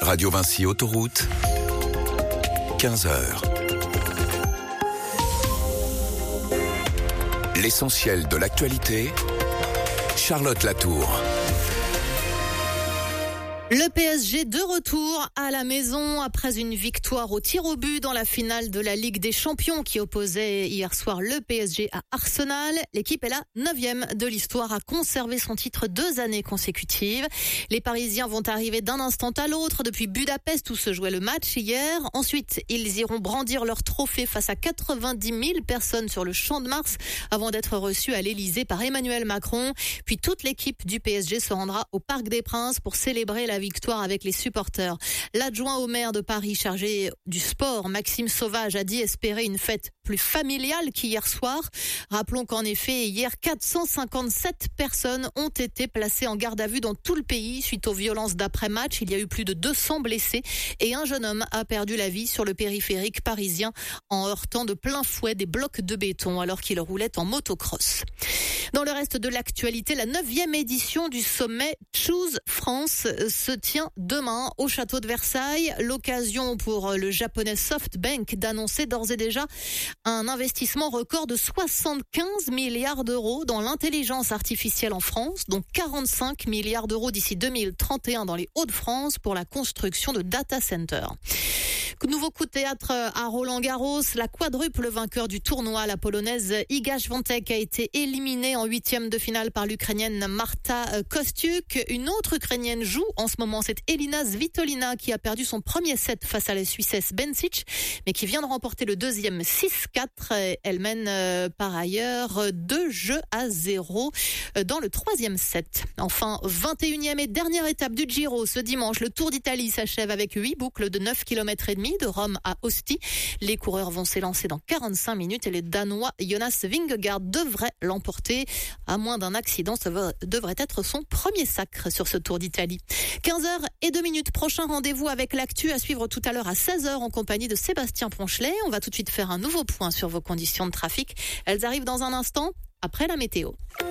Radio Vinci Autoroute, 15h. L'essentiel de l'actualité, Charlotte Latour. Le PSG de retour à la maison après une victoire au tir au but dans la finale de la Ligue des Champions qui opposait hier soir le PSG à Arsenal. L'équipe est la 9e de l'histoire à conserver son titre 2 années consécutives. Les Parisiens vont arriver d'un instant à l'autre depuis Budapest où se jouait le match hier. Ensuite, ils iront brandir leur trophée face à 90 000 personnes sur le Champ de Mars avant d'être reçus à l'Elysée par Emmanuel Macron. Puis toute l'équipe du PSG se rendra au Parc des Princes pour célébrer la victoire avec les supporters. L'adjoint au maire de Paris chargé du sport, Maxime Sauvage, a dit espérer une fête plus familiale qu'hier soir. Rappelons qu'en effet, hier, 457 personnes ont été placées en garde à vue dans tout le pays suite aux violences d'après-match. Il y a eu plus de 200 blessés et un jeune homme a perdu la vie sur le périphérique parisien en heurtant de plein fouet des blocs de béton alors qu'il roulait en motocross. Dans le reste de l'actualité, la 9e édition du sommet Choose France se tient demain au château de Versailles. L'occasion pour le japonais SoftBank d'annoncer d'ores et déjà un investissement record de 75 milliards d'euros dans l'intelligence artificielle en France, dont 45 milliards d'euros d'ici 2031 dans les Hauts-de-France pour la construction de data centers. Nouveau coup de théâtre à Roland-Garros. La quadruple vainqueur du tournoi, la polonaise Iga Świątek, a été éliminée en 8e de finale par l'Ukrainienne Marta Kostyuk. Une autre Ukrainienne joue en ce moment, c'est Elina Svitolina qui a perdu son premier set face à la Suissesse Bencic, mais qui vient de remporter le deuxième 6-4. Elle mène par ailleurs 2-0 dans le 3e set. Enfin, 21e et dernière étape du Giro ce dimanche. Le Tour d'Italie s'achève avec 8 boucles de 9 km et demi de Rome à Ostie. Les coureurs vont s'élancer dans 45 minutes et les Danois Jonas Vingegaard devrait l'emporter. À moins d'un accident, ça devrait être son premier sacre sur ce Tour d'Italie. 15h02. Prochain rendez-vous avec l'actu à suivre tout à l'heure à 16h en compagnie de Sébastien Ponchelet. On va tout de suite faire un nouveau point sur vos conditions de trafic. Elles arrivent dans un instant après la météo.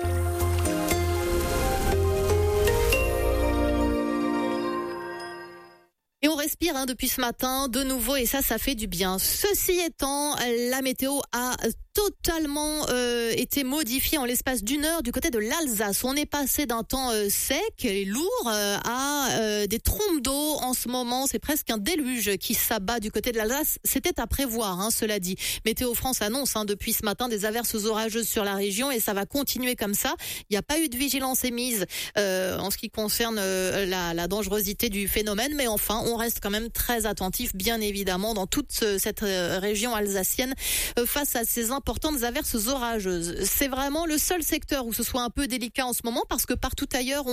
Et on respire depuis ce matin de nouveau et ça fait du bien. Ceci étant, la météo a totalement été modifiée en l'espace d'une heure du côté de l'Alsace. On est passé d'un temps sec et lourd à des trompes d'eau en ce moment. C'est presque un déluge qui s'abat du côté de l'Alsace. C'était à prévoir, cela dit. Météo France annonce depuis ce matin des averses orageuses sur la région et ça va continuer comme ça. Il n'y a pas eu de vigilance émise en ce qui concerne la dangerosité du phénomène, mais enfin, on reste quand même très attentif, bien évidemment, dans toute cette région alsacienne face à ces importantes averses orageuses. C'est vraiment le seul secteur où ce soit un peu délicat en ce moment parce que partout ailleurs,